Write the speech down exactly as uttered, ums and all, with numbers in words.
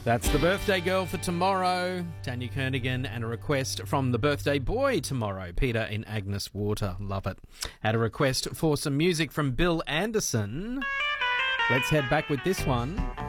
That's the birthday girl for tomorrow, Tanya Kernigan, and a request from the birthday boy tomorrow, Peter in Agnes Water. Love it. Had a request for some music from Bill Anderson. Let's head back with this one.